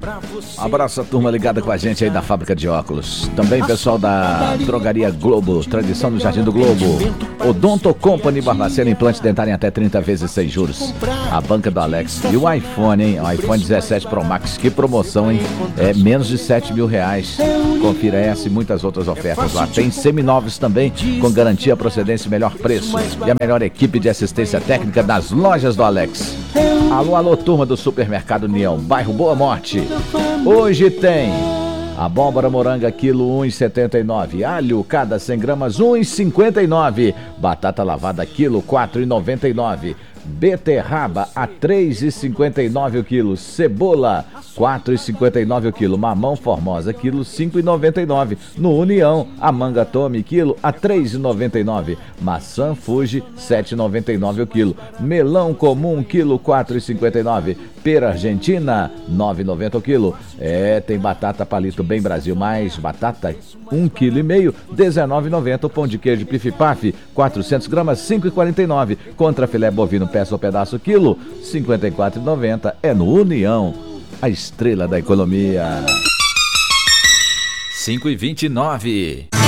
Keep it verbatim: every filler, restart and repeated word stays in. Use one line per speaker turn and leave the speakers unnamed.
Abraço a turma ligada com a gente aí da fábrica de óculos. Também pessoal da Drogaria Globo, tradição no Jardim do Globo. Odonto Company, Barbacena, implante dentário em até trinta vezes sem juros. A banca do Alex. E o iPhone, hein? O iPhone dezessete Pro Max, que promoção, hein? É menos de sete mil reais. Confira essa e muitas outras ofertas lá. Tem seminovos também, com garantia, procedência e melhor preço. E a melhor equipe de assistência técnica das lojas do Alex. Alô, alô, turma do Supermercado União, bairro Boa Morte. Hoje tem abóbora moranga, quilo um real e setenta e nove centavos. Alho, cada cem gramas, um real e cinquenta e nove centavos. Batata lavada, quilo, quatro reais e noventa e nove centavos. Beterraba a três reais e cinquenta e nove centavos o quilo. Cebola, quatro reais e cinquenta e nove centavos o quilo. Mamão formosa, quilo, cinco reais e noventa e nove centavos. No União, a manga Tome, quilo, a três reais e noventa e nove centavos. Maçã Fuji, sete reais e noventa e nove centavos o quilo. Melão comum, quilo, quatro reais e cinquenta e nove centavos. Pera Argentina, nove reais e noventa centavos o quilo. É, tem batata palito Bem Brasil, mais batata, um vírgula cinco quilo, dezenove reais e noventa centavos. Pão de queijo Pif-Paf, quatrocentas gramas, cinco reais e quarenta e nove centavos. Contra filé bovino, peça ou pedaço, quilo, cinquenta e quatro reais e noventa centavos. É no União, a estrela da economia.
cinco e vinte e nove.